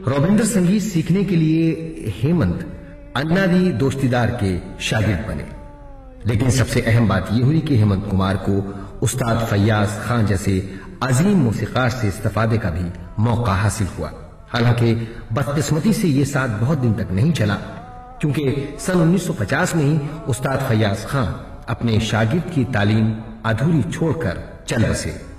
रविंद्र संगीत सीखने के लिए हेमंत अन्नादी दोस्तीदार के शागिर्द बने, लेकिन सबसे अहम बात यह हुई कि हेमंत कुमार को उस्ताद फैयाज खान जैसे अजीम मौसीकार से इस्तिफादे का भी मौका हासिल हुआ। हालांकि बदकिस्मती से यह साथ बहुत दिन तक नहीं चला, क्योंकि सन 1950 में ही उस्ताद फैयाज खान अपने शागिर्द की तालीम अधूरी छोड़कर चल बसे।